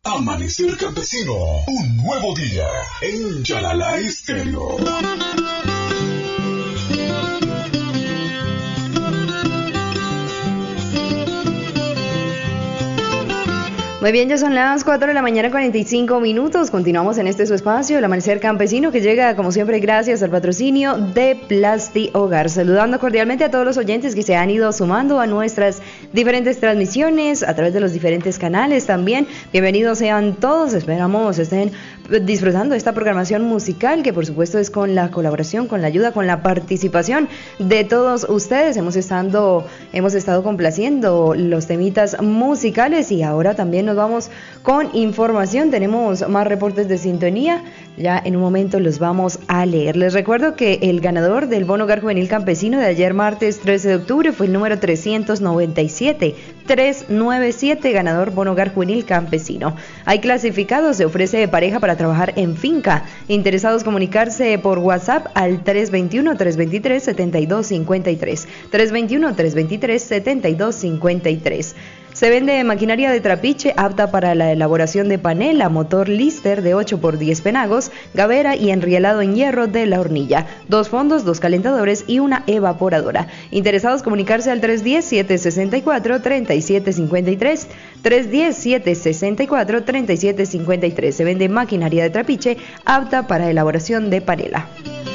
Amanecer Campesino, un nuevo día en Yalala Estéreo. Muy bien, ya son las 4 de la mañana, 45 minutos. Continuamos en este su espacio, el Amanecer Campesino, que llega, como siempre, gracias al patrocinio de Plasti Hogar. Saludando cordialmente a todos los oyentes que se han ido sumando a nuestras diferentes transmisiones a través de los diferentes canales también. Bienvenidos sean todos, esperamos estén disfrutando de esta programación musical, que por supuesto es con la colaboración, con la ayuda, con la participación de todos ustedes. Hemos estado complaciendo los temitas musicales y ahora también nos vamos con información. Tenemos más reportes de sintonía, ya en un momento los vamos a leer. Les recuerdo que el ganador del Bono Hogar Juvenil Campesino de ayer martes 13 de octubre fue el número 397, ganador Bono Hogar Juvenil Campesino. Hay clasificados, se ofrece pareja para trabajar en finca. Interesados, comunicarse por WhatsApp al 321-323-7253, 321-323-7253. Se vende maquinaria de trapiche apta para la elaboración de panela, motor Lister de 8x10 penagos, gavera y enrielado en hierro de La Hornilla, 2 fondos, 2 calentadores y una evaporadora. Interesados, comunicarse al 310-764-3753, 310-764-3753. Se vende maquinaria de trapiche apta para elaboración de panela.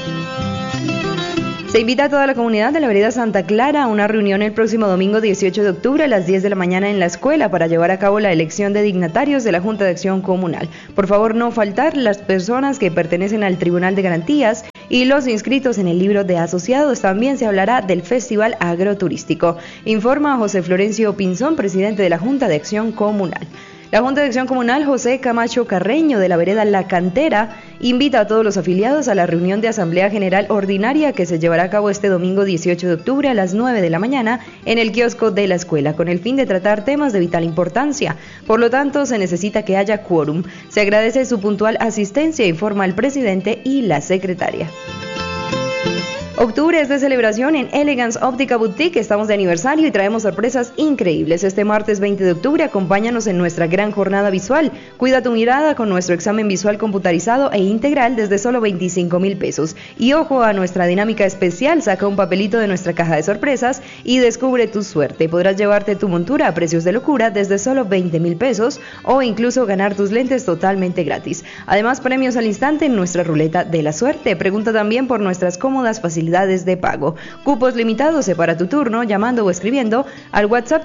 Se invita a toda la comunidad de la vereda Santa Clara a una reunión el próximo domingo 18 de octubre a las 10 de la mañana en la escuela para llevar a cabo la elección de dignatarios de la Junta de Acción Comunal. Por favor, no faltar las personas que pertenecen al Tribunal de Garantías y los inscritos en el libro de asociados. También se hablará del Festival Agroturístico. Informa José Florencio Pinzón, presidente de la Junta de Acción Comunal. La Junta de Acción Comunal José Camacho Carreño de la vereda La Cantera invita a todos los afiliados a la reunión de Asamblea General Ordinaria que se llevará a cabo este domingo 18 de octubre a las 9 de la mañana en el kiosco de la escuela, con el fin de tratar temas de vital importancia. Por lo tanto, se necesita que haya quórum. Se agradece su puntual asistencia, informa el presidente y la secretaria. Octubre es de celebración en Elegance Óptica Boutique. Estamos de aniversario y traemos sorpresas increíbles. Este martes 20 de octubre acompáñanos en nuestra gran jornada visual. Cuida tu mirada con nuestro examen visual computarizado e integral desde solo 25,000 pesos. Y ojo a nuestra dinámica especial, saca un papelito de nuestra caja de sorpresas y descubre tu suerte. Podrás llevarte tu montura a precios de locura desde solo 20,000 pesos o incluso ganar tus lentes totalmente gratis. Además, premios al instante en nuestra ruleta de la suerte. Pregunta también por nuestras cómodas facilidades de pago. Cupos limitados, separa tu turno llamando o escribiendo al WhatsApp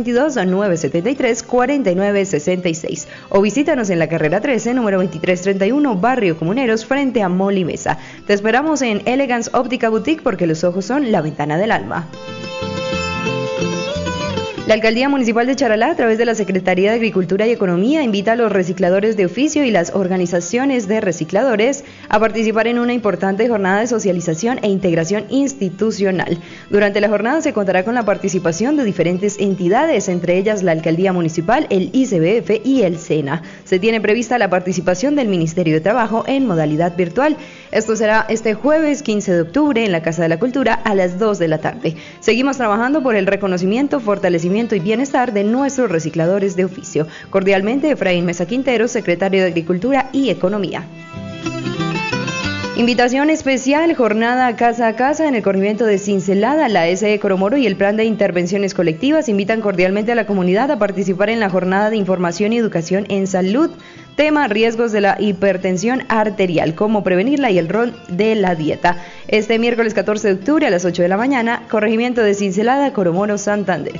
322-973-4966 o visítanos en la carrera 13, número 2331, Barrio Comuneros, frente a Mall y Mesa. Te esperamos en Elegance Óptica Boutique porque los ojos son la ventana del alma. La Alcaldía Municipal de Charalá, a través de la Secretaría de Agricultura y Economía, invita a los recicladores de oficio y las organizaciones de recicladores a participar en una importante jornada de socialización e integración institucional. Durante la jornada se contará con la participación de diferentes entidades, entre ellas la Alcaldía Municipal, el ICBF y el SENA. Se tiene prevista la participación del Ministerio de Trabajo en modalidad virtual. Esto será este jueves 15 de octubre en la Casa de la Cultura a las 2 de la tarde. Seguimos trabajando por el reconocimiento, fortalecimiento y bienestar de nuestros recicladores de oficio. Cordialmente, Efraín Mesa Quintero, secretario de Agricultura y Economía. Invitación especial, jornada casa a casa en el corregimiento de Cincelada. La SE Coromoro y el Plan de Intervenciones Colectivas invitan cordialmente a la comunidad a participar en la jornada de información y educación en salud. Tema: riesgos de la hipertensión arterial, cómo prevenirla y el rol de la dieta. Este miércoles 14 de octubre a las 8 de la mañana, corregimiento de Cincelada, Coromoro, Santander.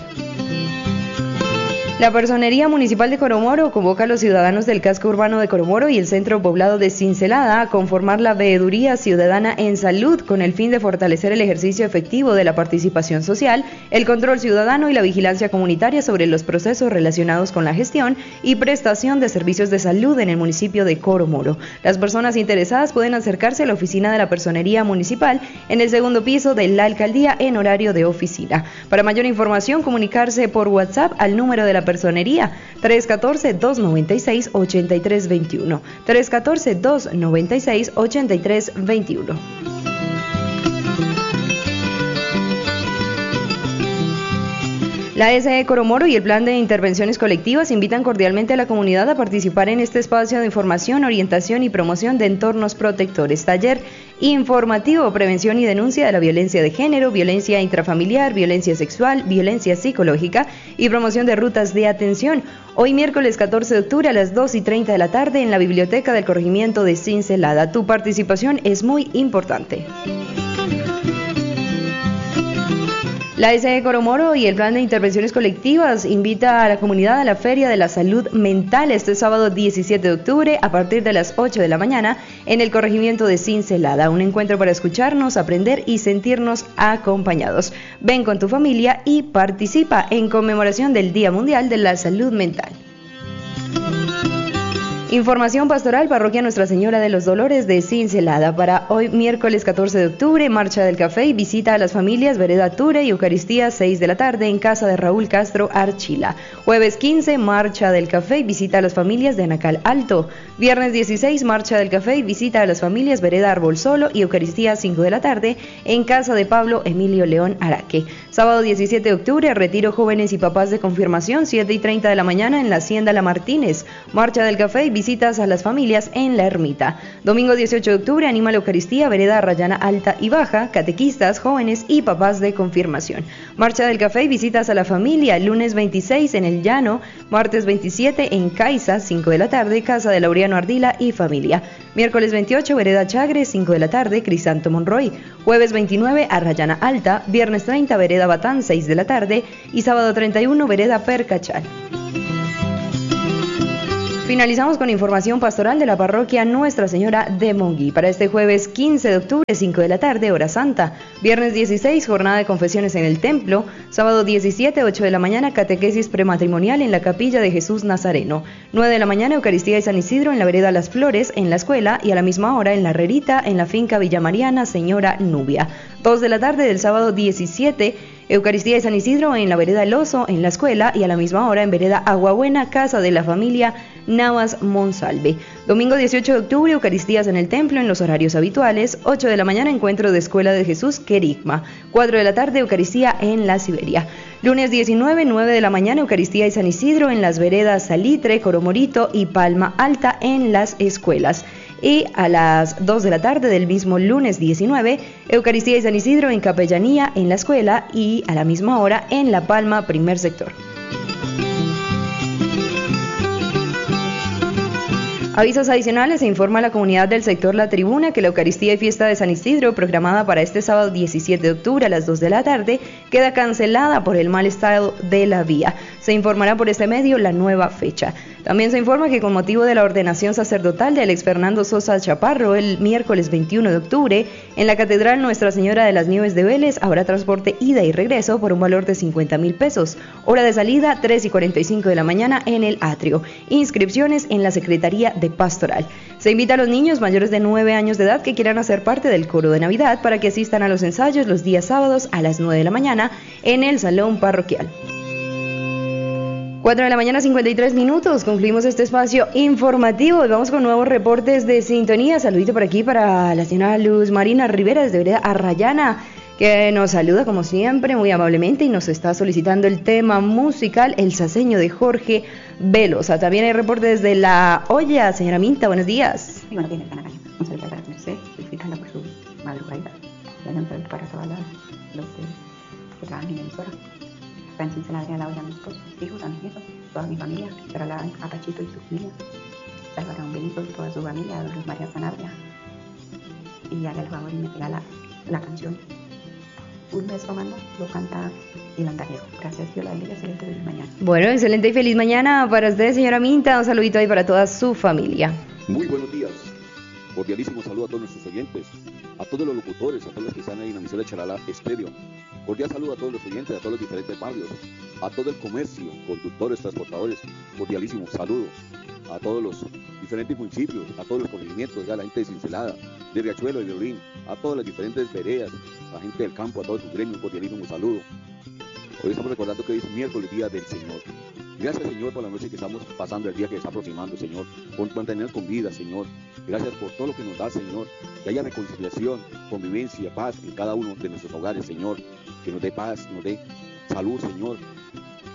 La Personería Municipal de Coromoro convoca a los ciudadanos del casco urbano de Coromoro y el centro poblado de Cincelada a conformar la Veeduría Ciudadana en Salud con el fin de fortalecer el ejercicio efectivo de la participación social, el control ciudadano y la vigilancia comunitaria sobre los procesos relacionados con la gestión y prestación de servicios de salud en el municipio de Coromoro. Las personas interesadas pueden acercarse a la oficina de la Personería Municipal en el segundo piso de la Alcaldía en horario de oficina. Para mayor información, comunicarse por WhatsApp al número de la Personería 314-296-8321, 314-296-8321. La SE Coromoro y el Plan de Intervenciones Colectivas invitan cordialmente a la comunidad a participar en este espacio de información, orientación y promoción de entornos protectores. Taller informativo, prevención y denuncia de la violencia de género, violencia intrafamiliar, violencia sexual, violencia psicológica y promoción de rutas de atención. Hoy miércoles 14 de octubre a las 2:30 de la tarde en la Biblioteca del Corregimiento de Cincelada. Tu participación es muy importante. La SE Coromoro y el Plan de Intervenciones Colectivas invita a la comunidad a la Feria de la Salud Mental este sábado 17 de octubre a partir de las 8 de la mañana en el corregimiento de Cincelada. Un encuentro para escucharnos, aprender y sentirnos acompañados. Ven con tu familia y participa en conmemoración del Día Mundial de la Salud Mental. Información pastoral, Parroquia Nuestra Señora de los Dolores de Cincelada. Para hoy, miércoles 14 de octubre, marcha del café y visita a las familias Vereda Ture y Eucaristía 6 de la tarde en casa de Raúl Castro Archila. Jueves 15, marcha del café y visita a las familias de Anacal Alto. Viernes 16, marcha del café y visita a las familias Vereda Árbol Solo y Eucaristía 5 de la tarde en casa de Pablo Emilio León Araque. Sábado 17 de octubre, retiro jóvenes y papás de confirmación, 7:30 de la mañana en la Hacienda La Martínez. Marcha del café y visitas a las familias en la ermita. Domingo 18 de octubre, anima la Eucaristía, Vereda Rayana Alta y Baja, catequistas, jóvenes y papás de confirmación. Marcha del café y visitas a la familia, lunes 26 en El Llano, martes 27 en Caiza, 5 de la tarde, casa de Laureano Ardila y familia. Miércoles 28, Vereda Chagre, 5 de la tarde, Crisanto Monroy. Jueves 29, a Rayana Alta. Viernes 30, Vereda Batán, 6 de la tarde. Y sábado 31, Vereda Percachal. Finalizamos con información pastoral de la parroquia Nuestra Señora de Monguí. Para este jueves 15 de octubre, 5 de la tarde, hora santa. Viernes 16, jornada de confesiones en el templo. Sábado 17, 8 de la mañana, catequesis prematrimonial en la capilla de Jesús Nazareno. 9 de la mañana, Eucaristía de San Isidro en la vereda Las Flores, en la escuela. Y a la misma hora, en la Rerita, en la finca Villa Mariana, Señora Nubia. 2 de la tarde del sábado 17, Eucaristía de San Isidro en la vereda El Oso, en la escuela, y a la misma hora en vereda Aguabuena, casa de la familia Navas Monsalve. Domingo 18 de octubre, Eucaristías en el templo en los horarios habituales. 8 de la mañana, encuentro de Escuela de Jesús, Querigma. 4 de la tarde, Eucaristía en la Siberia. Lunes 19, 9 de la mañana, Eucaristía de San Isidro en las veredas Salitre, Coromorito y Palma Alta en las escuelas. Y a las 2 de la tarde del mismo lunes 19, Eucaristía de San Isidro en Capellanía, en la escuela, y a la misma hora en La Palma, primer sector. Avisos adicionales: se informa a la comunidad del sector La Tribuna que la Eucaristía y Fiesta de San Isidro, programada para este sábado 17 de octubre a las 2 de la tarde, queda cancelada por el mal estado de la vía. Se informará por este medio la nueva fecha. También se informa que con motivo de la ordenación sacerdotal de Alex Fernando Sosa Chaparro el miércoles 21 de octubre, en la Catedral Nuestra Señora de las Nieves de Vélez habrá transporte ida y regreso por un valor de 50,000 pesos. Hora de salida 3:45 de la mañana en el atrio. Inscripciones en la Secretaría de Pastoral. Se invita a los niños mayores de 9 años de edad que quieran hacer parte del coro de Navidad para que asistan a los ensayos los días sábados a las 9 de la mañana en el Salón Parroquial. 4 de la mañana, 53 minutos. Concluimos este espacio informativo y vamos con nuevos reportes de sintonía. Saludito por aquí para la señora Luz Marina Rivera desde Vereda Arrayana, que nos saluda como siempre muy amablemente y nos está solicitando el tema musical El Saseño de Jorge Velosa. También hay reportes de La Olla. Señora Minta, buenos días. Sí, bueno, tiene un saludo para usted, felicitando por su madrugada. La llaman para todos los que trabajan en la emisora. Francis se la daría a la olla a mi esposo, hijos, a mis nietos, toda mi familia, para la a Pachito y su familia, para don Benito y toda su familia, a Luz María Sanabria, y haga el favor y me regala la canción Un mes tomando, lo canta el andariego. Gracias, Dios la bendiga, excelente feliz mañana. Bueno, excelente y feliz mañana para usted, señora Minta. Un saludito ahí para toda su familia. Muy buenos días. Cordialísimo saludo a todos nuestros oyentes, a todos los locutores, a todos los que están ahí en la emisora de Charalá Estéreo. Cordial saludo a todos los oyentes, a todos los diferentes barrios, a todo el comercio, conductores, transportadores. Cordialísimo saludo a todos los diferentes municipios, a todos los corregimientos, a la gente de Cincelada, de Riachuelo, de Orín, a todas las diferentes veredas, a la gente del campo, a todo su gremio. Cordialísimo saludo. Hoy estamos recordando que hoy es miércoles, día del Señor. Gracias, Señor, por la noche que estamos pasando, el día que se está aproximando, Señor, por mantener con vida, Señor. Gracias por todo lo que nos da, Señor. Que haya reconciliación, convivencia, paz en cada uno de nuestros hogares, Señor. Que nos dé paz, nos dé salud, Señor.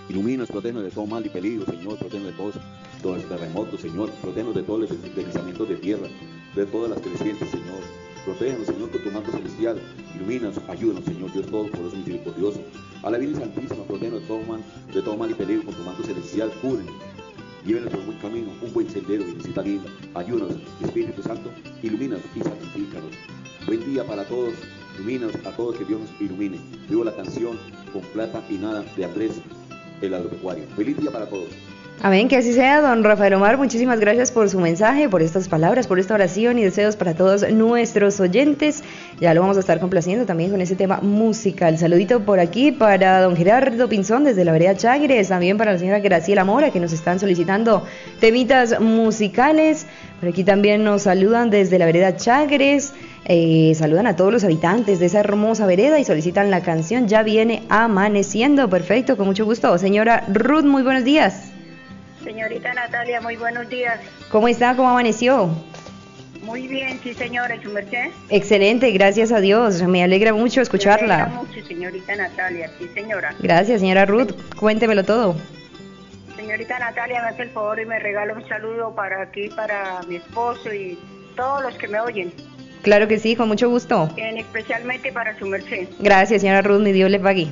Ilumínanos, protégenos de todo mal y peligro, Señor. Protégenos de todos los terremotos, Señor. Protégenos de todos los deslizamientos de tierra, de todas las crecientes, Señor. Protégenos, Señor, con tu manto celestial. Ilumínanos, ayúdanos, Señor, Dios Todopoderoso y misericordioso. A la Virgen Santísima, protégenos de todo mal y peligro con tu manto celestial. Cúbrenos. Llévenos por un buen camino, un buen sendero, Virgencita linda. Ayúdanos, Espíritu Santo, ilumínanos y santifícanos. Buen día para todos. Ilumínanos a todos, que Dios nos ilumine. Vivo la canción Con plata y nada de Andrés, el agropecuario. Feliz día para todos. Amén, que así sea, don Rafael Omar. Muchísimas gracias por su mensaje, por estas palabras, por esta oración y deseos para todos nuestros oyentes. Ya lo vamos a estar complaciendo también con ese tema musical. Saludito por aquí para don Gerardo Pinzón desde la vereda Chagres, también para la señora Graciela Mora, que nos están solicitando temitas musicales. Por aquí también nos saludan desde la vereda Chagres. Saludan a todos los habitantes de esa hermosa vereda y solicitan la canción Ya viene amaneciendo. Perfecto, con mucho gusto. Señora Ruth, muy buenos días. Señorita Natalia, muy buenos días. ¿Cómo está? ¿Cómo amaneció? Muy bien, sí señora, ¿y su merced? Excelente, gracias a Dios. Me alegra mucho escucharla. Me alegra mucho, señorita Natalia, sí señora. Gracias, señora Ruth. Cuéntemelo todo. Señorita Natalia, me hace el favor y me regala un saludo para aquí, para mi esposo y todos los que me oyen. Claro que sí, con mucho gusto. Especialmente para su merced. Gracias, señora Ruth, mi Dios le pague.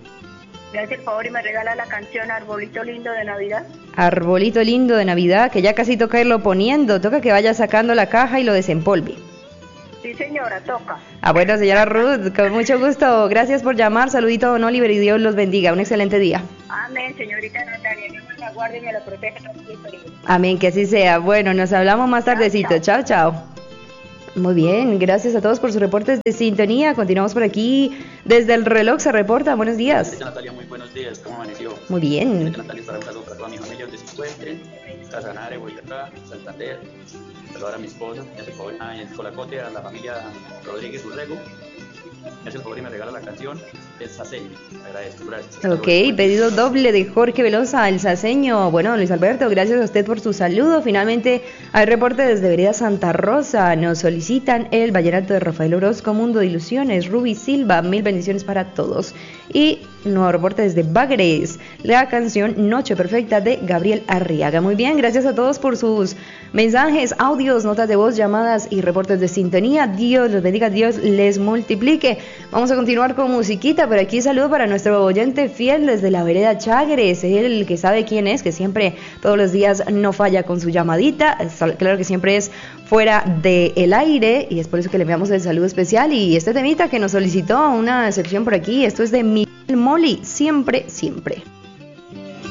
Me hace el favor y me regala la canción Arbolito Lindo de Navidad. Arbolito lindo de Navidad, que ya casi toca irlo poniendo. Toca que vaya sacando la caja y lo desempolve. Sí señora, toca. Bueno, señora Ruth, con mucho gusto. Gracias por llamar. Saludito a don Oliver y Dios los bendiga. Un excelente día. Amén, señorita Natalia. Dios me la guarde y me la proteja en todo peligro. Amén, que así sea. Bueno, nos hablamos más tardecito. Chao, chao. Muy bien, gracias a todos por sus reportes de sintonía. Continuamos por aquí. Desde el reloj se reporta. Buenos días. Señorita Natalia, muy buenos días. ¿Cómo amaneció? Muy bien. Señorita Natalia, para un saludo para toda mi familia donde se encuentren. Casanare, Boyacá, Santander. Saludar a mi esposa, me hace el favor, en Colacote, a la familia Rodríguez Urrego. Me hace el favor y me regala la canción El Saseño. Agradezco, gracias. Ok, pedido doble de Jorge Velosa, El Saseño. Bueno, Luis Alberto, gracias a usted por su saludo. Finalmente, hay reporte desde Vereda Santa Rosa. Nos solicitan el vallenato de Rafael Orozco, Mundo de Ilusiones, Ruby Silva. Mil bendiciones para todos. Y nuevo reporte desde Bagres, la canción Noche Perfecta de Gabriel Arriaga. Muy bien, gracias a todos por sus mensajes, audios, notas de voz, llamadas y reportes de sintonía. Dios los bendiga, Dios les multiplique. Vamos a continuar con musiquita, pero aquí saludo para nuestro oyente fiel desde la vereda Chagres, el que sabe quién es, que siempre, todos los días no falla con su llamadita. Claro que siempre es fuera del aire y es por eso que le enviamos el saludo especial. Y este temita que nos solicitó una excepción por aquí, esto es de Miguel Moli, Siempre, Siempre.